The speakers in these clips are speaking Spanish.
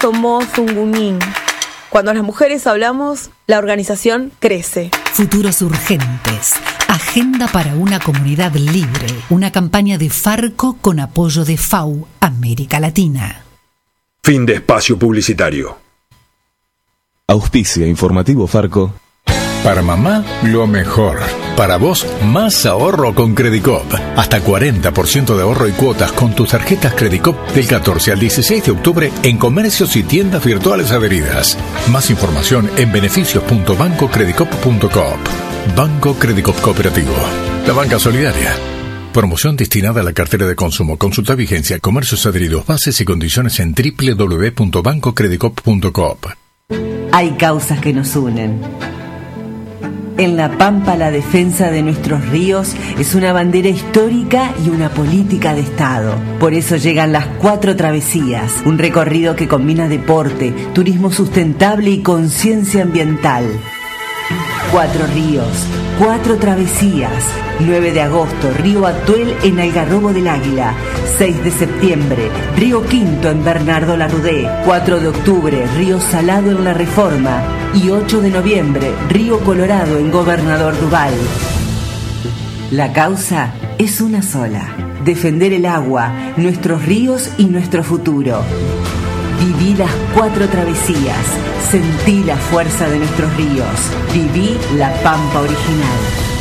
tomó Zungunín. Cuando las mujeres hablamos, la organización crece. Futuros urgentes. Agenda para una comunidad libre. Una campaña de Farco con apoyo de FAU, América Latina. Fin de espacio publicitario. Auspicia Informativo Farco. Para mamá, lo mejor. Para vos, más ahorro con Credicop. Hasta 40% de ahorro y cuotas con tus tarjetas Credicop del 14 al 16 de octubre en comercios y tiendas virtuales adheridas. Más información en beneficios.bancocredicop.coop. Banco Credicop Cooperativo. La banca solidaria. Promoción destinada a la cartera de consumo. Consulta vigencia, comercios adheridos, bases y condiciones en www.bancocredicop.coop. Hay causas que nos unen. En La Pampa, la defensa de nuestros ríos es una bandera histórica y una política de Estado. Por eso llegan las 4 travesías, un recorrido que combina deporte, turismo sustentable y conciencia ambiental. 4 ríos, 4 travesías. 9 de agosto, Río Atuel en Algarrobo del Águila. 6 de septiembre, Río Quinto en Bernardo Larrudé. 4 de octubre, Río Salado en La Reforma. Y 8 de noviembre, Río Colorado en Gobernador Duval. La causa es una sola: defender el agua, nuestros ríos y nuestro futuro. Viví las 4 travesías, sentí la fuerza de nuestros ríos, viví la Pampa original.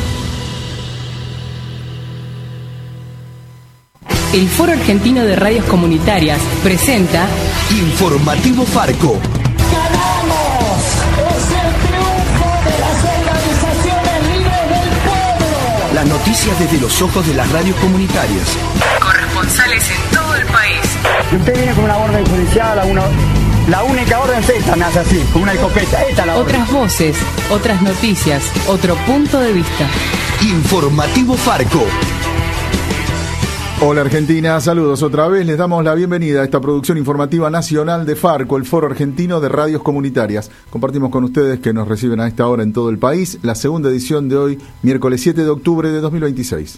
El Foro Argentino de Radios Comunitarias presenta Informativo Farco. ¡Ganamos! ¡Es el triunfo de las organizaciones libres del pueblo! Las noticias desde los ojos de las radios comunitarias. corresponsales en todo el país. Usted viene con una orden judicial, la única orden es esta, me hace así, con una escopeta. Esta la orden. Otras voces, otras noticias, otro punto de vista. Informativo Farco. Hola Argentina, saludos otra vez. Les damos la bienvenida a esta producción informativa nacional de Farco, el Foro Argentino de Radios Comunitarias. Compartimos con ustedes que nos reciben a esta hora en todo el país la segunda edición de hoy, miércoles 7 de octubre de 2026.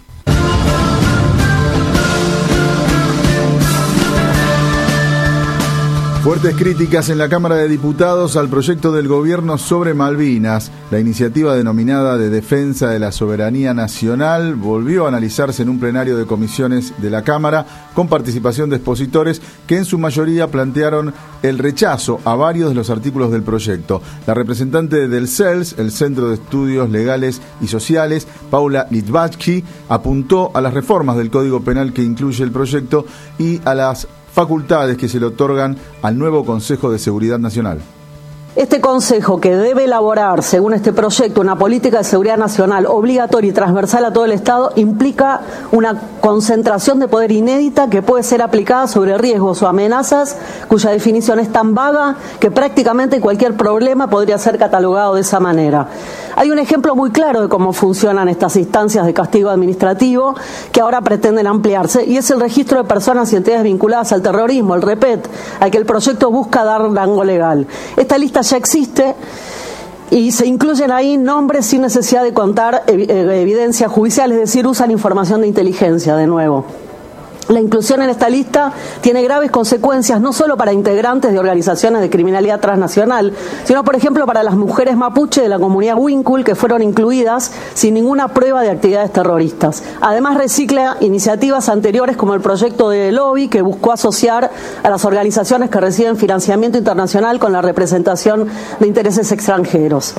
Fuertes críticas en la Cámara de Diputados al proyecto del gobierno sobre Malvinas. La iniciativa denominada de Defensa de la Soberanía Nacional volvió a analizarse en un plenario de comisiones de la Cámara con participación de expositores que en su mayoría plantearon el rechazo a varios de los artículos del proyecto. La representante del CELS, el Centro de Estudios Legales y Sociales, Paula Litvacki, apuntó a las reformas del Código Penal que incluye el proyecto y a las facultades que se le otorgan al nuevo Consejo de Seguridad Nacional. Este Consejo, que debe elaborar, según este proyecto, una política de seguridad nacional obligatoria y transversal a todo el Estado, implica una concentración de poder inédita que puede ser aplicada sobre riesgos o amenazas cuya definición es tan vaga que prácticamente cualquier problema podría ser catalogado de esa manera. Hay un ejemplo muy claro de cómo funcionan estas instancias de castigo administrativo que ahora pretenden ampliarse, y es el registro de personas y entidades vinculadas al terrorismo, el REPET, al que el proyecto busca dar rango legal. Esta lista ya existe y se incluyen ahí nombres sin necesidad de contar evidencia judicial, es decir, usan información de inteligencia de nuevo. La inclusión en esta lista tiene graves consecuencias no solo para integrantes de organizaciones de criminalidad transnacional, sino, por ejemplo, para las mujeres mapuche de la comunidad Huincul que fueron incluidas sin ninguna prueba de actividades terroristas. Además, recicla iniciativas anteriores como el proyecto de lobby que buscó asociar a las organizaciones que reciben financiamiento internacional con la representación de intereses extranjeros.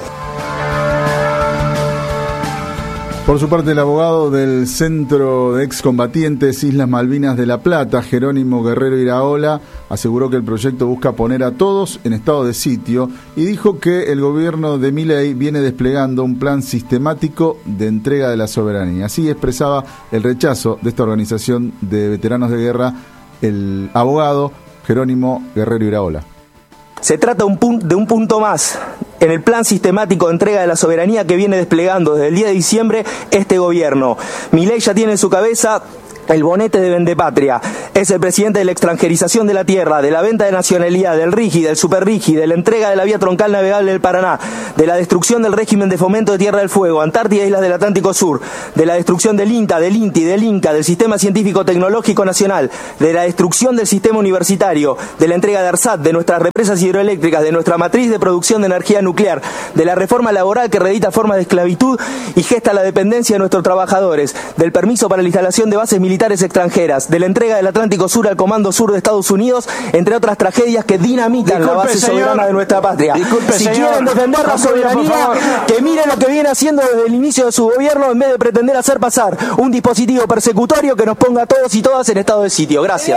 Por su parte, el abogado del Centro de Excombatientes Islas Malvinas de La Plata, Jerónimo Guerrero Iraola, aseguró que el proyecto busca poner a todos en estado de sitio y dijo que el gobierno de Milei viene desplegando un plan sistemático de entrega de la soberanía. Así expresaba el rechazo de esta organización de veteranos de guerra el abogado Jerónimo Guerrero Iraola. Se trata de un punto más en el plan sistemático de entrega de la soberanía que viene desplegando desde el 10 de diciembre este gobierno. Milei ya tiene en su cabeza el bonete de Vendepatria. Es el presidente de la extranjerización de la tierra, de la venta de nacionalidad, del RIGI, del SuperRIGI, de la entrega de la vía troncal navegable del Paraná, de la destrucción del régimen de fomento de Tierra del Fuego, Antártida e Islas del Atlántico Sur, de la destrucción del INTA, del INTI, del INCA, del Sistema Científico Tecnológico Nacional, de la destrucción del sistema universitario, de la entrega de ARSAT, de nuestras represas hidroeléctricas, de nuestra matriz de producción de energía nuclear, de la reforma laboral que reedita formas de esclavitud y gesta la dependencia de nuestros trabajadores, del permiso para la instalación de bases militares extranjeras, de la entrega del Atlántico Sur al Comando Sur de Estados Unidos, entre otras tragedias que dinamitan la base soberana de nuestra patria. Si quieren defender la soberanía, que miren lo que viene haciendo desde el inicio de su gobierno en vez de pretender hacer pasar un dispositivo persecutorio que nos ponga a todos y todas en estado de sitio. Gracias.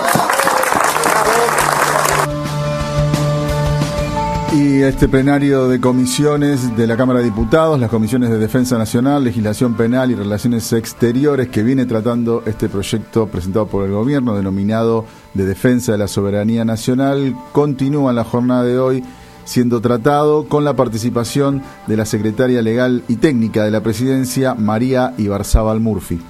Y este plenario de comisiones de la Cámara de Diputados, las comisiones de Defensa Nacional, Legislación Penal y Relaciones Exteriores, que viene tratando este proyecto presentado por el gobierno denominado de Defensa de la Soberanía Nacional, continúa en la jornada de hoy siendo tratado con la participación de la secretaria legal y técnica de la Presidencia, María Ibarzábal Murphy.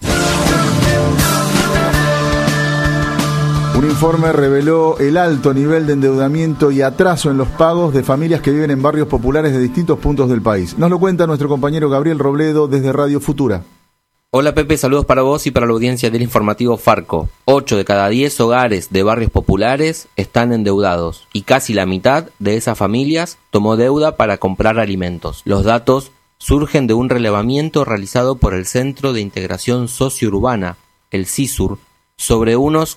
Un informe reveló el alto nivel de endeudamiento y atraso en los pagos de familias que viven en barrios populares de distintos puntos del país. Nos lo cuenta nuestro compañero Gabriel Robledo desde Radio Futura. Hola Pepe, saludos para vos y para la audiencia del informativo Farco. 8 de cada 10 hogares de barrios populares están endeudados y casi la mitad de esas familias tomó deuda para comprar alimentos. Los datos surgen de un relevamiento realizado por el Centro de Integración Sociourbana, el CISUR, sobre unos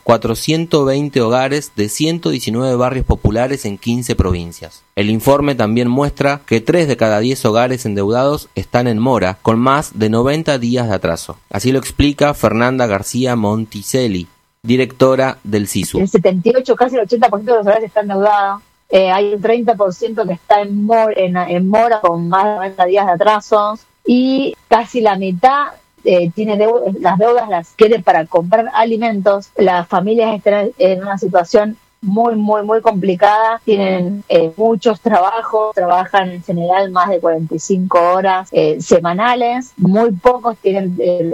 420 hogares de 119 barrios populares en 15 provincias. El informe también muestra que 3 de cada 10 hogares endeudados están en mora, con más de 90 días de atraso. Así lo explica Fernanda García Monticelli, directora del CISU. El 78, casi el 80% de los hogares están endeudados. Hay un 30% que está en mora con más de 90 días de atrasos y casi la mitad tiene las deudas las quiere para comprar alimentos. Las familias están en una situación muy complicada, tienen muchos trabajos, trabajan en general más de 45 horas semanales, muy pocos tienen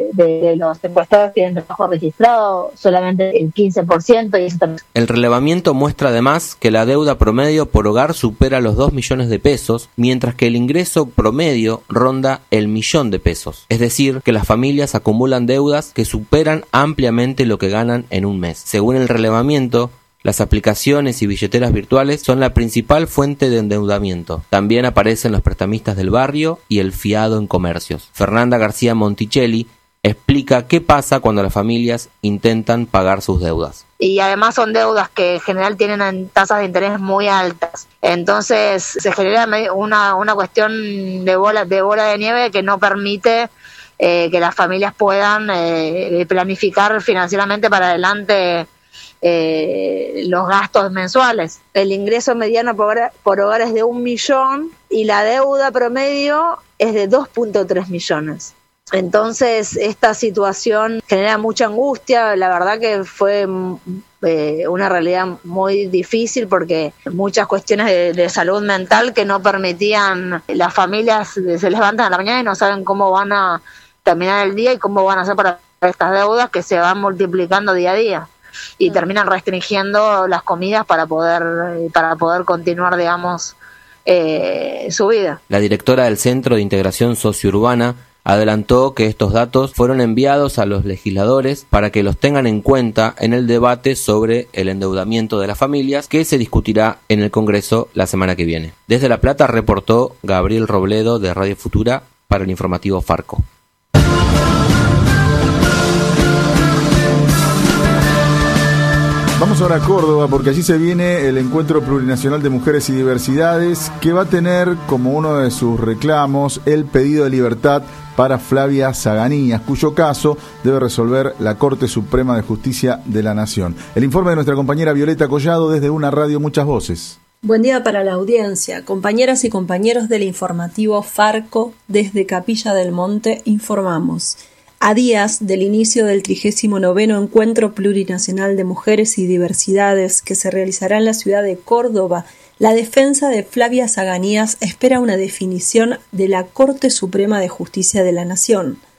de los encuestados tienen trabajo registrado, solamente el 15%. Y eso también. El relevamiento muestra además que la deuda promedio por hogar supera los 2 millones de pesos, mientras que el ingreso promedio ronda el 1.000.000 de pesos. Es decir, que las familias acumulan deudas que superan ampliamente lo que ganan en un mes. Según el relevamiento, las aplicaciones y billeteras virtuales son la principal fuente de endeudamiento. También aparecen los prestamistas del barrio y el fiado en comercios. Fernanda García Monticelli explica qué pasa cuando las familias intentan pagar sus deudas. Y además son deudas que en general tienen tasas de interés muy altas. Entonces se genera una cuestión de bola de nieve que no permite que las familias puedan planificar financieramente para adelante los gastos mensuales. El ingreso mediano por hogar es de 1 millón y la deuda promedio es de 2.3 millones. Entonces esta situación genera mucha angustia. La verdad que fue una realidad muy difícil porque muchas cuestiones de salud mental que no permitían, las familias se levantan a la mañana y no saben cómo van a terminar el día y cómo van a hacer para estas deudas que se van multiplicando día a día. Y terminan restringiendo las comidas para poder continuar, digamos, su vida. La directora del Centro de Integración Sociourbana adelantó que estos datos fueron enviados a los legisladores para que los tengan en cuenta en el debate sobre el endeudamiento de las familias que se discutirá en el Congreso la semana que viene. Desde La Plata reportó Gabriel Robledo de Radio Futura para el informativo Farco. Vamos ahora a Córdoba porque allí se viene el Encuentro Plurinacional de Mujeres y Diversidades, que va a tener como uno de sus reclamos el pedido de libertad para Flavia Zaganías, cuyo caso debe resolver la Corte Suprema de Justicia de la Nación. El informe de nuestra compañera Violeta Collado desde una radio Muchas Voces. Buen día para la audiencia, compañeras y compañeros del informativo Farco. Desde Capilla del Monte informamos. A días del inicio del 39º Encuentro Plurinacional de Mujeres y Diversidades que se realizará en la ciudad de Córdoba, la defensa de Flavia Zaganías espera una definición de la Corte Suprema de Justicia de la Nación.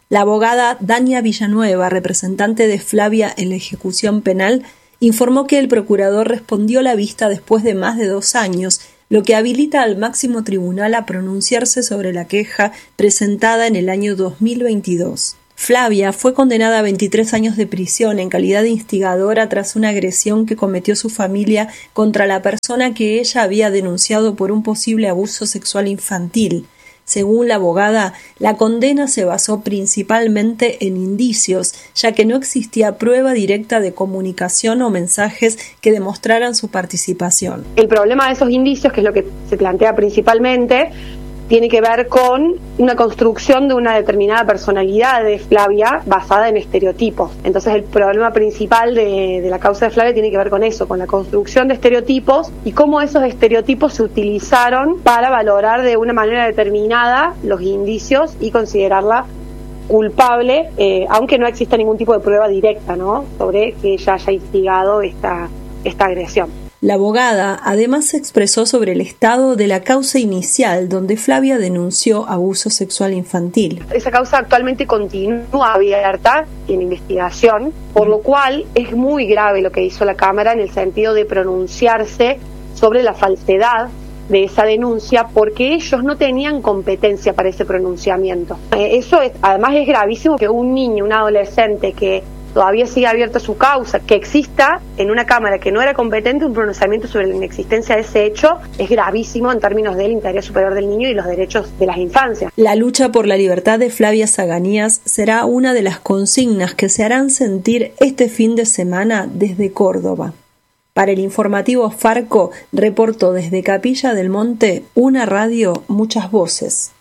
La abogada Dania Villanueva, representante de Flavia en la ejecución penal, informó que el procurador respondió la vista después de más de 2 años, lo que habilita al máximo tribunal a pronunciarse sobre la queja presentada en el año 2022. Flavia fue condenada a 23 años de prisión en calidad de instigadora tras una agresión que cometió su familia contra la persona que ella había denunciado por un posible abuso sexual infantil. Según la abogada, la condena se basó principalmente en indicios, ya que no existía prueba directa de comunicación o mensajes que demostraran su participación. El problema de esos indicios, que es lo que se plantea principalmente, tiene que ver con una construcción de una determinada personalidad de Flavia basada en estereotipos. Entonces el problema principal de la causa de Flavia tiene que ver con eso, con la construcción de estereotipos y cómo esos estereotipos se utilizaron para valorar de una manera determinada los indicios y considerarla culpable, aunque no exista ningún tipo de prueba directa, ¿no?, sobre que ella haya instigado esta agresión. La abogada además se expresó sobre el estado de la causa inicial, donde Flavia denunció abuso sexual infantil. Esa causa actualmente continúa abierta en investigación, por lo cual es muy grave lo que hizo la Cámara en el sentido de pronunciarse sobre la falsedad de esa denuncia, porque ellos no tenían competencia para ese pronunciamiento. Además es gravísimo que un niño, un adolescente que todavía sigue abierta su causa, que exista en una Cámara que no era competente un pronunciamiento sobre la inexistencia de ese hecho, es gravísimo en términos del interés superior del niño y los derechos de las infancias. La lucha por la libertad de Flavia Zaganías será una de las consignas que se harán sentir este fin de semana desde Córdoba. Para el informativo Farco, reportó desde Capilla del Monte, una radio, muchas voces.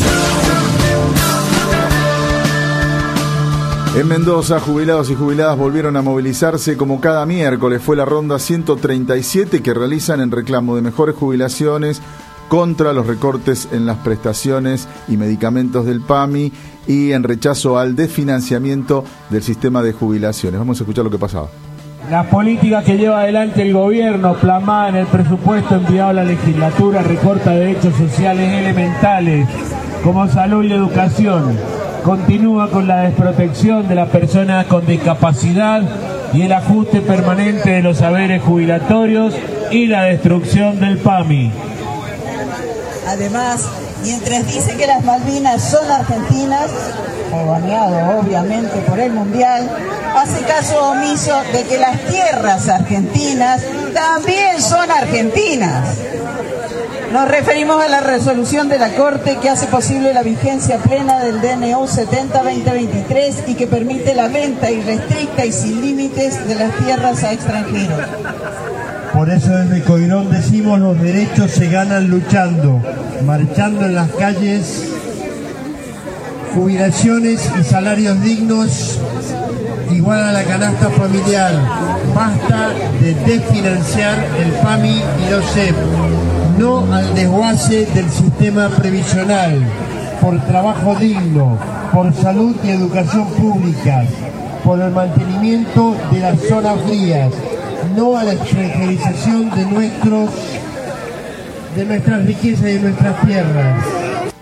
En Mendoza, jubilados y jubiladas volvieron a movilizarse como cada miércoles. Fue la ronda 137 que realizan en reclamo de mejores jubilaciones, contra los recortes en las prestaciones y medicamentos del PAMI y en rechazo al desfinanciamiento del sistema de jubilaciones. Vamos a escuchar lo que pasaba. Las políticas que lleva adelante el gobierno, plasmadas en el presupuesto enviado a la legislatura, recorta derechos sociales elementales como salud y educación. Continúa con la desprotección de las personas con discapacidad y el ajuste permanente de los saberes jubilatorios y la destrucción del PAMI. Además, mientras dice que las Malvinas son argentinas, baneado obviamente por el Mundial, hace caso omiso de que las tierras argentinas también son argentinas. Nos referimos a la resolución de la Corte que hace posible la vigencia plena del DNU 70-2023 y que permite la venta irrestricta y sin límites de las tierras a extranjeros. Por eso desde Coirón decimos: los derechos se ganan luchando, marchando en las calles, jubilaciones y salarios dignos igual a la canasta familiar. Basta de desfinanciar el PAMI y los CEP. No al desguace del sistema previsional, por trabajo digno, por salud y educación pública, por el mantenimiento de las zonas frías, no a la extranjerización de nuestras riquezas y de nuestras tierras.